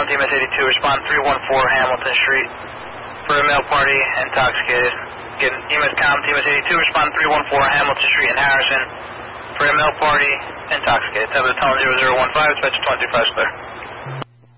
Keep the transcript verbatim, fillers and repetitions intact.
Team S eighty-two, respond three one four Hamilton Street for a male party intoxicated. Again, E M S Com Team S eighty-two, respond three one four Hamilton Street in Harrison for a male party intoxicated. Tab of the tunnel zero zero one five, dispatch twenty-five clear.